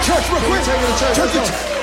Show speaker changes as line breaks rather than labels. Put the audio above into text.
church real quick.
Take it to church.
Church,
Let's go.